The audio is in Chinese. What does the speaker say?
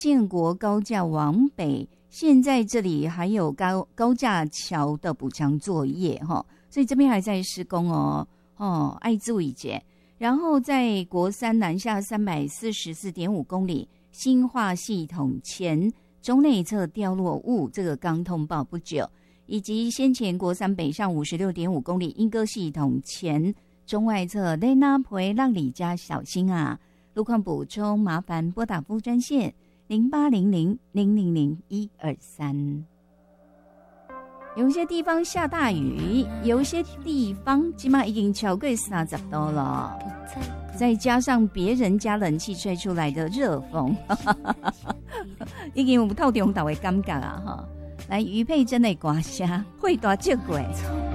建国高架往北，现在这里还有高架桥的补强作业哈，所以这边还在施工爱注意节。然后在国三南下344.5公里，新化系统前中内侧掉落物，这个刚通报不久，以及先前国三北上56.5公里，莺歌系统前中外侧雷纳培让你家小心啊！路况补充，麻烦拨打服务专线0800-000-123。有一些地方下大雨，有一些地方起码已经超过30度了，再加上别人家冷气吹出来的热风，已经有透中岛的感觉啊！哈，来余佩珍的歌声会大这过。